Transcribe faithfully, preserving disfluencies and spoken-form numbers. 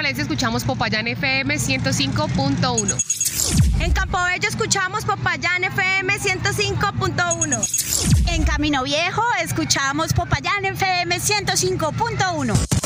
Valencia escuchamos Popayán F M ciento cinco punto uno. En Campobello escuchamos Popayán F M ciento cinco punto uno. En Camino Viejo escuchamos Popayán F M ciento cinco punto uno.